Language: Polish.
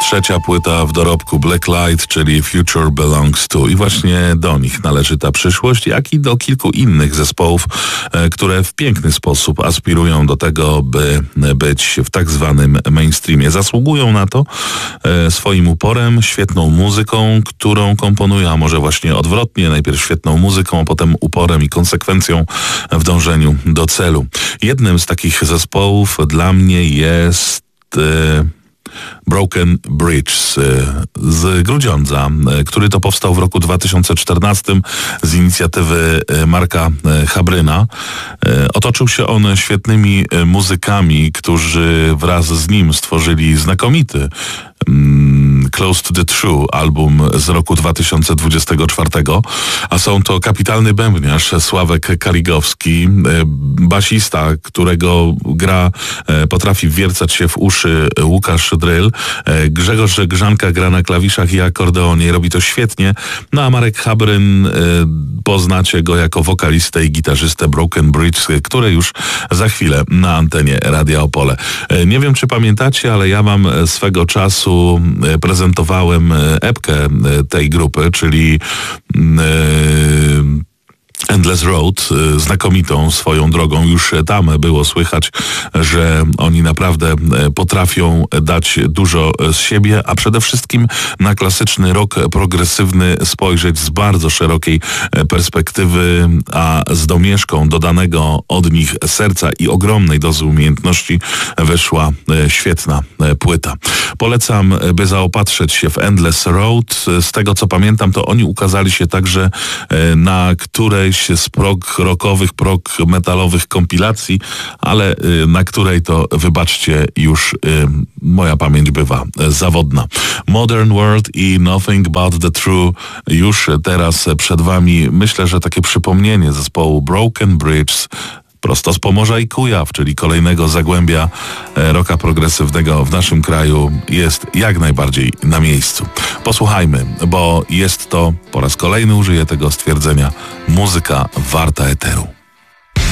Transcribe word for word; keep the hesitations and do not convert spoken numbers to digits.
trzecia płyta w dorobku Black Light, czyli Future Belongs To. I właśnie do nich należy ta przyszłość, jak i do kilku innych zespołów, które w piękny sposób aspirują do tego, by być w tak zwanym mainstreamie. Zasługują na to swoim uporem, świetną muzyką, którą komponują, a może właśnie odwrotnie, najpierw świetną muzyką, a potem uporem i konsekwencją w dążeniu do celu. Jednym z takich zespołów dla mnie jest e, Broken Bridge z Grudziądza, który to powstał w roku dwa tysiące czternastym z inicjatywy Marka Habryna. Otoczył się on świetnymi muzykami, którzy wraz z nim stworzyli znakomity Close to the True album z roku dwa tysiące dwudziestego czwartego, a są to kapitalny bębniarz Sławek Karigowski, basista, którego gra potrafi wwiercać się w uszy Łukasz Dryl, Grzegorz Grzanka gra na klawiszach i akordeonie, robi to świetnie, no a Marek Habryn, poznacie go jako wokalistę i gitarzystę Broken Bridge, które już za chwilę na antenie Radia Opole. Nie wiem, czy pamiętacie, ale ja wam swego czasu prezentowałem epkę tej grupy, czyli Endless Road, znakomitą swoją drogą. Już tam było słychać, że oni naprawdę potrafią dać dużo z siebie, a przede wszystkim na klasyczny rock progresywny spojrzeć z bardzo szerokiej perspektywy, a z domieszką dodanego od nich serca i ogromnej dozy umiejętności wyszła świetna płyta. Polecam, by zaopatrzyć się w Endless Road. Z tego, co pamiętam, to oni ukazali się także na którejś z prog rockowych, prog metalowych kompilacji, ale na której to, wybaczcie, już moja pamięć bywa zawodna. Modern World i Nothing But The True już teraz przed wami. Myślę, że takie przypomnienie zespołu Broken Bridge prosto z Pomorza i Kujaw, czyli kolejnego zagłębia rocka progresywnego w naszym kraju, jest jak najbardziej na miejscu. Posłuchajmy, bo jest to, po raz kolejny użyję tego stwierdzenia, muzyka warta eteru.